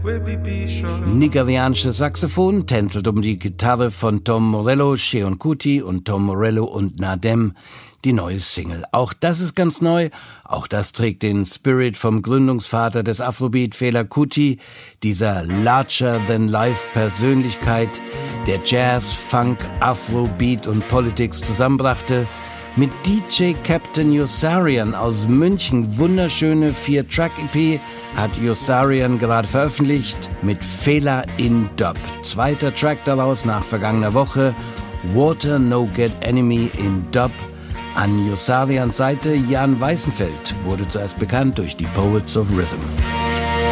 Nigerianisches Saxophon tänzelt um die Gitarre von Tom Morello, Seun Kuti und Tom Morello und Nadeem, die neue Single. Auch das ist ganz neu, auch das trägt den Spirit vom Gründungsvater des Afrobeat, Fela Kuti, dieser Larger-than-Life-Persönlichkeit, der Jazz, Funk, Afrobeat und Politics zusammenbrachte. Mit DJ Captain Yossarian aus München, wunderschöne 4-Track-EP, hat Yossarian gerade veröffentlicht mit Fela in Dub. Zweiter Track daraus nach vergangener Woche, Water No Get Enemy in Dub. An Yossarians Seite Jan Weißenfeld, wurde zuerst bekannt durch die Poets of Rhythm.